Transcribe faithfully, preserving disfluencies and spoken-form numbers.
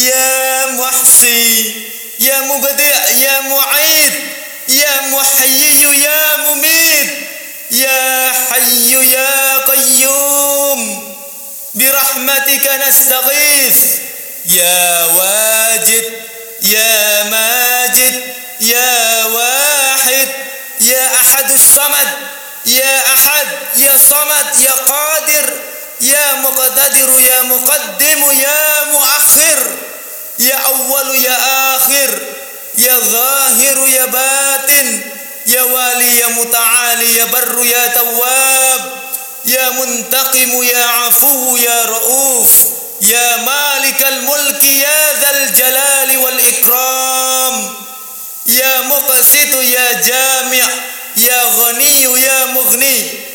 يا محصي يا مبدع يا معيد يا محيي يا مميت يا حي يا قيوم برحمتك نستغيث يا واجد يا ماجد يا واحد يا أحد الصمد يا أحد يا صمد يا قادر يا مقتدر يا مقدم يا مؤخر يا أول يا آخر يا ظاهر يا باطن يا والي يا متعالي يا بر يا تواب يا منتقم يا عفو يا رؤوف يا مالك الملك يا ذا الجلال والإكرام يا مقسط يا جامع يا غني يا مغني